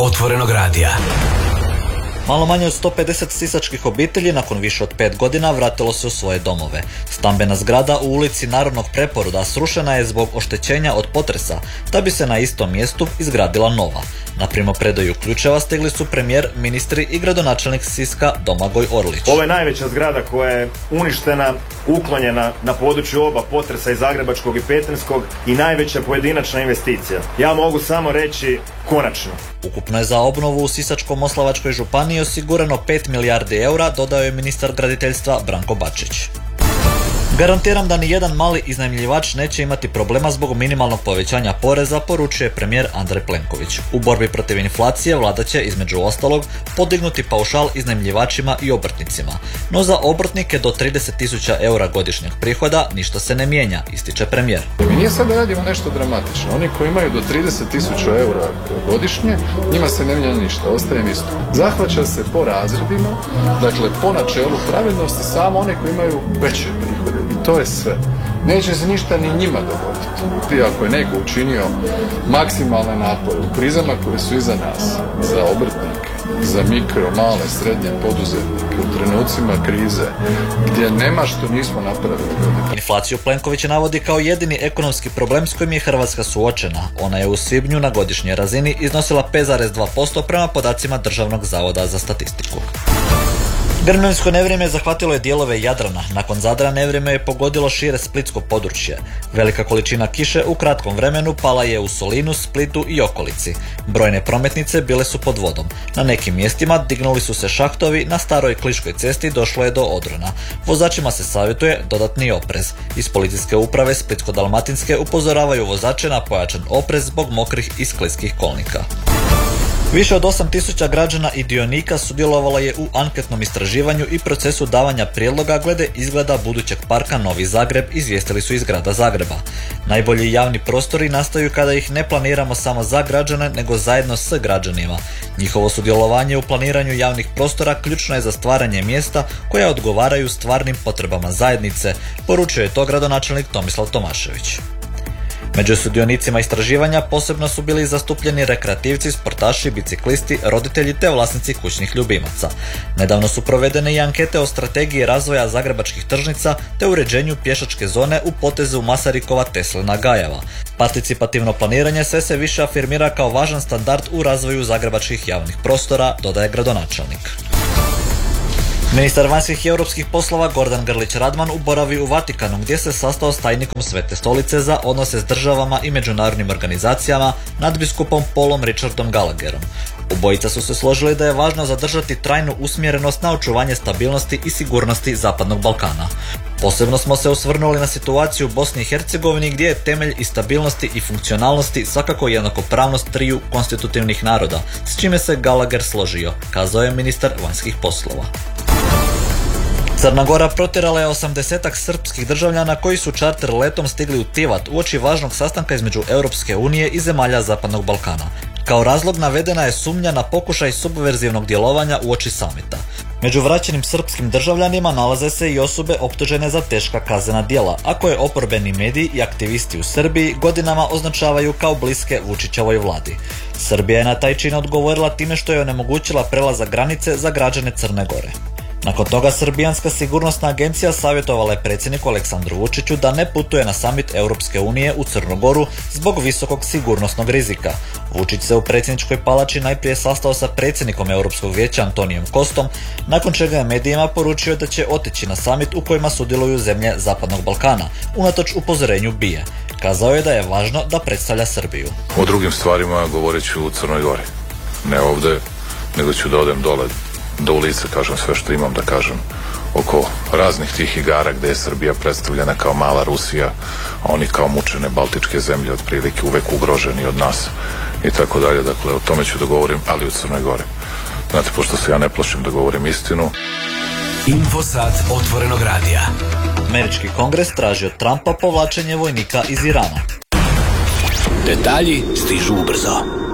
Otvorenog radija. Malo manje od 150 sisačkih obitelji nakon više od 5 godina vratilo se u svoje domove. Stambena zgrada u ulici Narodnog preporoda srušena je zbog oštećenja od potresa, da bi se na istom mjestu izgradila nova. Na primopredaju ključeva stigli su premijer, ministri i gradonačelnik Siska Domagoj Orlić. Ovo je najveća zgrada koja je uništena, uklonjena na području oba potresa i Zagrebačkog i Petrinjskog i najveća pojedinačna investicija. Ja mogu samo reći konačno. Ukupno je za obnovu u Sisačko-moslavačkoj županiji osigurano 5 milijardi eura, dodao je ministar graditeljstva Branko Bačić. Garantiram da ni jedan mali iznajmljivač neće imati problema zbog minimalnog povećanja poreza, poručuje premijer Andrej Plenković. U borbi protiv inflacije vlada će, između ostalog, podignuti paušal iznajmljivačima i obrtnicima. No za obrtnike do 30.000 eura godišnjeg prihoda ništa se ne mijenja, ističe premijer. Mi nije sad da radimo nešto dramatično. Oni koji imaju do 30.000 eura godišnje, njima se ne mijenja ništa, ostaje isto. Zahvaća se po razredima, dakle po načelu pravednosti samo one koji imaju veće prihode. I to je sve. Neće se ništa ni njima dogoditi. Ako je neko učinio maksimalne napore u krizama koje su iza nas, za obrtnike, za mikro, male, srednje poduzetnike, u trenucima krize, gdje nema što nismo napravili. Inflaciju Plenković navodi kao jedini ekonomski problem s kojim je Hrvatska suočena. Ona je u svibnju na godišnjoj razini iznosila 5,2% prema podacima Državnog zavoda za statistiku. Grmljansko nevrijeme zahvatilo je dijelove Jadrana. Nakon Zadra nevrijeme je pogodilo šire splitsko područje. Velika količina kiše u kratkom vremenu pala je u Solinu, Splitu i okolici. Brojne prometnice bile su pod vodom. Na nekim mjestima dignuli su se šahtovi, na staroj Kliškoj cesti došlo je do odrona. Vozačima se savjetuje dodatni oprez. Iz policijske uprave Splitsko-dalmatinske upozoravaju vozače na pojačan oprez zbog mokrih i skliskih kolnika. Više od 8.000 građana i dionika sudjelovalo je u anketnom istraživanju i procesu davanja prijedloga glede izgleda budućeg parka Novi Zagreb, izvijestili su iz grada Zagreba. Najbolji javni prostori nastaju kada ih ne planiramo samo za građane, nego zajedno s građanima. Njihovo sudjelovanje u planiranju javnih prostora ključno je za stvaranje mjesta koja odgovaraju stvarnim potrebama zajednice, poručuje to gradonačelnik Tomislav Tomašević. Među sudionicima istraživanja posebno su bili zastupljeni rekreativci, sportaši, biciklisti, roditelji te vlasnici kućnih ljubimaca. Nedavno su provedene i ankete o strategiji razvoja zagrebačkih tržnica te uređenju pješačke zone u potezu Masarikova Teslina Gajeva. Participativno planiranje sve se više afirmira kao važan standard u razvoju zagrebačkih javnih prostora, dodaje gradonačelnik. Ministar vanjskih i europskih poslova Gordan Grlić Radman boravi u Vatikanu gdje se sastao s tajnikom Svete stolice za odnose s državama i međunarodnim organizacijama, nadbiskupom Paulom Richardom Gallagherom. Obojica su se složili da je važno zadržati trajnu usmjerenost na očuvanje stabilnosti i sigurnosti Zapadnog Balkana. Posebno smo se osvrnuli na situaciju u Bosni i Hercegovini gdje je temelj i stabilnosti i funkcionalnosti svakako jednakopravnost triju konstitutivnih naroda, s čime se Gallagher složio, kazao je ministar vanjskih poslova. Crna Gora protjerala je 80-ak srpskih državljana koji su čarter letom stigli u Tivat uoči važnog sastanka između Europske unije i zemalja Zapadnog Balkana. Kao razlog navedena je sumnja na pokušaj subverzivnog djelovanja uoči samita. Među vraćenim srpskim državljanima nalaze se i osobe optužene za teška kaznena djela, a koje oporbeni mediji i aktivisti u Srbiji godinama označavaju kao bliske Vučićevoj vladi. Srbija je na taj čin odgovorila time što je onemogućila prelazak granice za građane Crne Gore. Nakon toga Srbijanska sigurnosna agencija savjetovala je predsjedniku Aleksandru Vučiću da ne putuje na samit Europske unije u Crnu Goru zbog visokog sigurnosnog rizika. Vučić se u predsjedničkoj palači najprije sastao sa predsjednikom Europskog vijeća Antonijem Kostom, nakon čega je medijima poručio da će otići na samit u kojima sudjeluju zemlje Zapadnog Balkana, unatoč upozorenju BIA. Kazao je da je važno da predstavlja Srbiju. O drugim stvarima govorit ću u Crnoj Gori. Ne ovdje, nego ću da odem dole, da u lice kažem sve što imam da kažem oko raznih tih igara gdje je Srbija predstavljena kao mala Rusija, a oni kao mučene baltičke zemlje otprilike uvek ugroženi od nas i tako dalje. Dakle, o tome ću da govorim, ali u Crnoj Gori. Znate, pošto se ja ne plašim da govorim istinu. Infosat Otvorenog radija. Američki kongres traži od Trumpa povlačenje vojnika iz Irana. Detalji stižu ubrzo.